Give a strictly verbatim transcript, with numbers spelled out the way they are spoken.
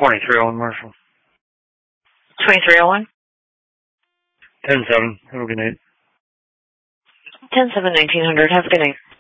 twenty-three oh one Marshall. twenty-three oh one? ten seven. Have a good night. ten seven nineteen hundred. Have a good night.